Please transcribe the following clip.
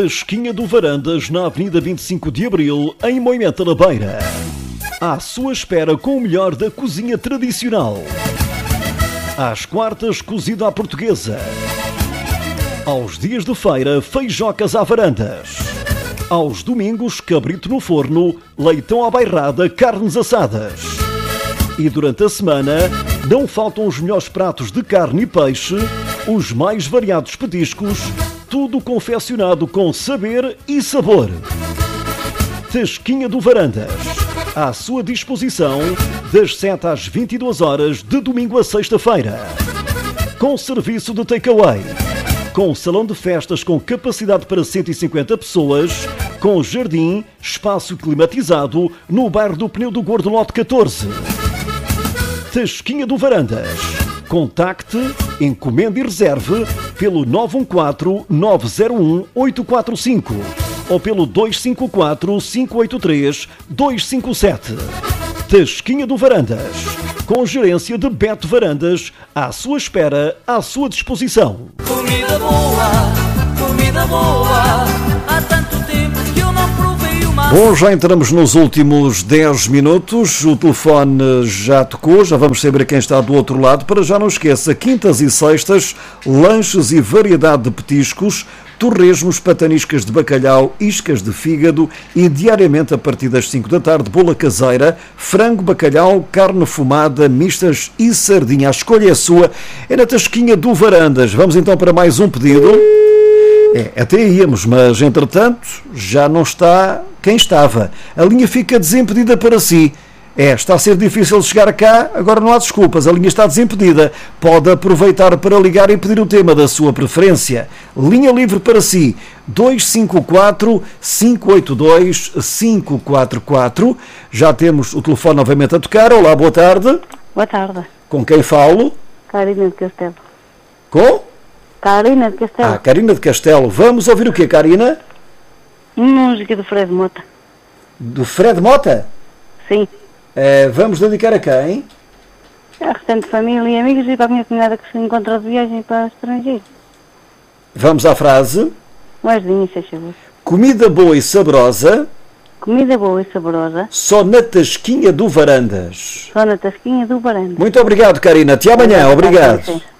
Tasquinha do Varandas, na Avenida 25 de Abril, em Moimenta da Beira. À sua espera com o melhor da cozinha tradicional. Às quartas, cozido à portuguesa. Aos dias de feira, feijocas à varandas. Aos domingos, cabrito no forno, leitão à bairrada, carnes assadas. E durante a semana, não faltam os melhores pratos de carne e peixe, os mais variados petiscos, tudo confeccionado com saber e sabor. Tasquinha do Varandas, à sua disposição, das 7 às 22 horas, de domingo a sexta-feira. Com serviço de takeaway, com salão de festas com capacidade para 150 pessoas, com jardim, espaço climatizado, no bairro do Pneu do Gordo, lote 14. Tasquinha do Varandas. Contacte, encomende e reserve pelo 914-901-845 ou pelo 254-583-257. Tasquinha do Varandas, com gerência de Beto Varandas, à sua espera, à sua disposição. Comida boa, há tanto tempo que eu não provei uma... Bom, já entramos nos últimos 10 minutos, o telefone já tocou, já vamos saber quem está do outro lado. Para já não esqueça, quintas e sextas, lanches e variedade de petiscos, torresmos, pataniscas de bacalhau, iscas de fígado e diariamente a partir das 5 da tarde, bola caseira, frango, bacalhau, carne fumada, mistas e sardinha. A escolha é sua, é na Tasquinha do Varandas. Vamos então para mais um pedido. Até íamos, mas entretanto já não está quem estava. A linha fica desimpedida para si. Está a ser difícil chegar cá, agora não há desculpas, a linha está desimpedida. Pode aproveitar para ligar e pedir o tema da sua preferência. Linha livre para si, 254-582-544. Já temos o telefone novamente a tocar. Olá, boa tarde. Boa tarde. Com quem falo? Carina de Castelo. Com? Carina de Castelo. Carina de Castelo. Vamos ouvir o quê, Carina? Música do Fred Mota. Do Fred Mota? Sim. Vamos dedicar a quem? A restante família e amigos e para a minha cunhada que se encontra de viagem para o estrangeiro. Vamos à frase. Mais linha, se achou. Comida boa e saborosa. Comida boa e saborosa. Só na Tasquinha do Varandas. Só na Tasquinha do Varandas. Muito obrigado, Carina. Até amanhã. Obrigado.